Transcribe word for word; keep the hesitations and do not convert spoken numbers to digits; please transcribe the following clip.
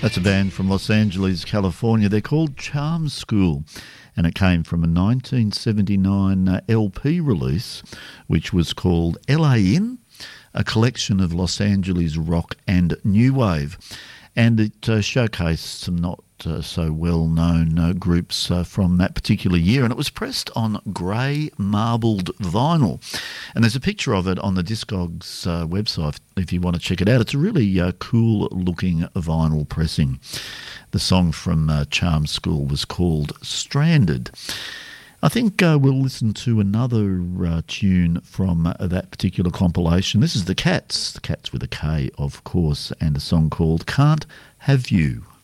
That's a band from Los Angeles, California. They're called Charm School, and it came from a nineteen seventy-nine uh, L P release, which was called L A In, a collection of Los Angeles rock and new wave. And it uh, showcased some not uh, so well-known uh, groups uh, from that particular year, and it was pressed on grey marbled vinyl. And there's a picture of it on the Discogs uh, website if you want to check it out. It's a really uh, cool-looking vinyl pressing. The song from uh, Charm School was called Stranded. I think uh, we'll listen to another uh, tune from uh, that particular compilation. This is the Cats, the Cats with a K, of course, and a song called Can't Have You.